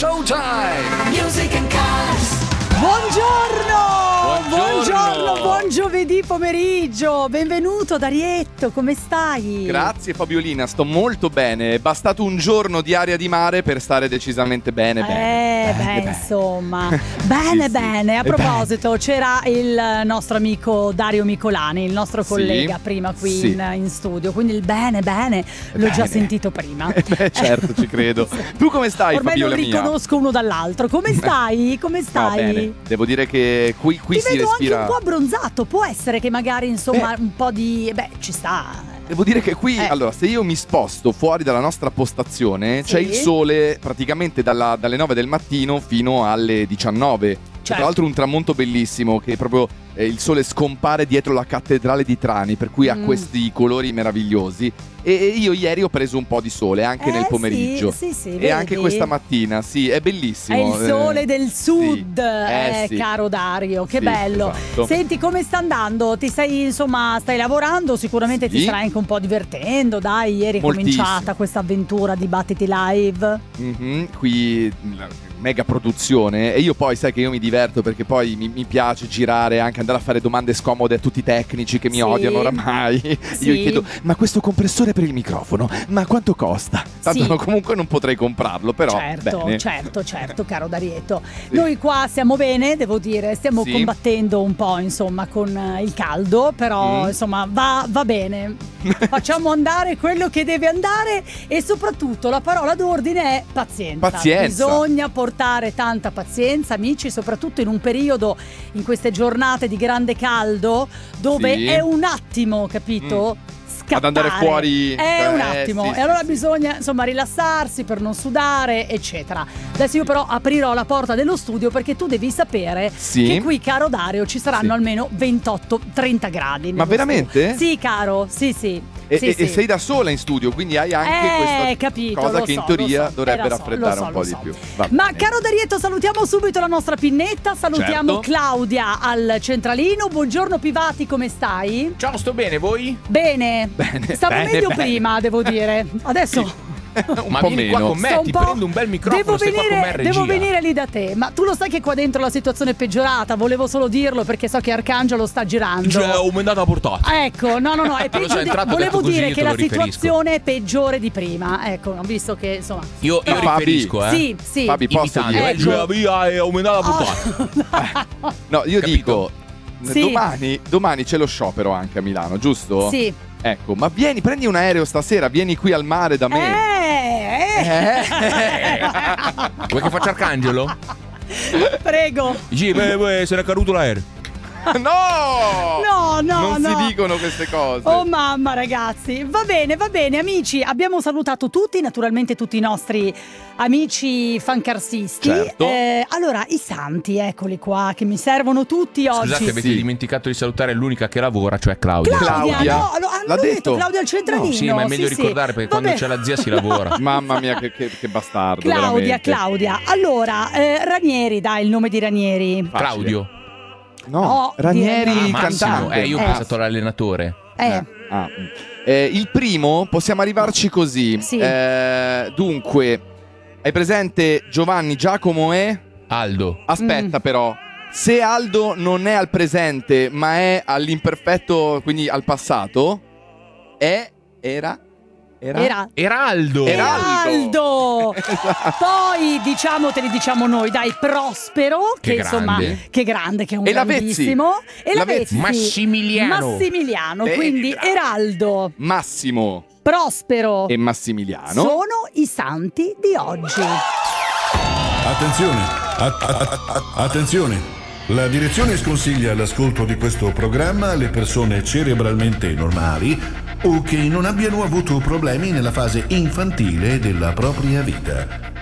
showtime. Music and Cars. Buongiorno, buon giovedì pomeriggio, benvenuto Darietto, come stai? Grazie Fabiolina, sto molto bene, è bastato un giorno di aria di mare per stare decisamente bene. Insomma, bene. A proposito, c'era il nostro amico Dario Micolani, il nostro collega prima qui in studio, quindi il bene, l'ho già sentito prima. Certo, ci credo. Tu come stai, ormai Fabiola non riconosco uno dall'altro, come stai? No, bene. Devo dire che qui Ti si vedo respira anche un po' abbronzato, può essere che magari insomma un po' di... ci sta. Devo dire che qui, allora, se io mi sposto fuori dalla nostra postazione, c'è il sole praticamente dalle 9 del mattino fino alle 19. Tra l'altro un tramonto bellissimo che proprio il sole scompare dietro la cattedrale di Trani, per cui ha questi colori meravigliosi. E io ieri ho preso un po' di sole anche nel pomeriggio. Sì, e vedi? anche questa mattina, è bellissimo. È il sole del sud, caro Dario, che bello. Esatto. Senti, come sta andando? Stai lavorando, sicuramente ti starai anche un po' divertendo, dai, ieri è cominciata questa avventura di Battiti Live. Qui mega produzione, e io poi sai che io mi diverto perché poi mi piace girare, anche andare a fare domande scomode a tutti i tecnici che mi odiano oramai. Io gli chiedo: ma questo compressore per il microfono, ma quanto costa? Tanto comunque non potrei comprarlo, però certo, caro Darietto. Noi qua stiamo bene, devo dire, stiamo combattendo un po', insomma, con il caldo, però insomma va bene. Facciamo andare quello che deve andare, e soprattutto la parola d'ordine è pazienza. Bisogna portare tanta pazienza, amici, soprattutto in un periodo, in queste giornate di grande caldo, dove è un attimo, capito? Ad andare fuori è un attimo, e allora bisogna insomma rilassarsi per non sudare, eccetera. Adesso io però aprirò la porta dello studio, perché tu devi sapere che qui, caro Dario, ci saranno almeno 28-30 gradi. Ma veramente? Sì, caro, sì. E sei da sola in studio, quindi hai anche questa cosa che in teoria dovrebbe raffreddare un po' di più. Ma caro Darietto, salutiamo subito la nostra pinnetta, salutiamo Claudia al centralino. Buongiorno Pivati, come stai? Ciao, sto bene, voi? Bene. Stavo meglio prima, devo dire. Adesso ma vieni qua con me, ti prendo un bel microfono, devo venire lì da te. Ma tu lo sai che qua dentro la situazione è peggiorata. Volevo solo dirlo perché so che Arcangelo sta girando. Cioè, ho aumentato la portata. Ecco, no, è peggio volevo dire che la situazione è peggiore di prima. Ecco, ho visto che insomma io riferisco, Sì. Fabi, posso dire? Via, è aumentata la portata. No, io dico domani c'è lo sciopero anche a Milano, giusto? Sì. Ecco, ma prendi un aereo stasera, vieni qui al mare da me. Vuoi che faccia Arcangelo? Prego. Sì, se n'è caduto l'aereo. No, non si dicono queste cose. Oh mamma, ragazzi. Va bene, amici. Abbiamo salutato tutti, naturalmente tutti i nostri amici fancarsisti. Certo. Allora, i santi, eccoli qua, che mi servono tutti oggi. Scusate, avete dimenticato di salutare l'unica che lavora, cioè Claudia. No, l'ha detto Claudia al centralino. No, sì, ma è meglio ricordare perché quando c'è la zia si lavora. Mamma mia, che bastardo. Claudia. Allora, Ranieri, dai, il nome di Ranieri. Claudio. No, Ranieri, il cantante. Io ho pensato all'allenatore. Il primo, possiamo arrivarci così. Sì. Dunque, hai presente Giovanni, Giacomo e Aldo? Aspetta però, se Aldo non è al presente ma è all'imperfetto, quindi al passato, era Eraldo. Poi te li diciamo noi, dai, Prospero, che insomma che grande, che è un grandissimo. E Lavezzi. Massimiliano, quindi Eraldo, Massimo, Prospero e Massimiliano sono i santi di oggi. Attenzione. La direzione sconsiglia l'ascolto di questo programma alle persone cerebralmente normali o che non abbiano avuto problemi nella fase infantile della propria vita.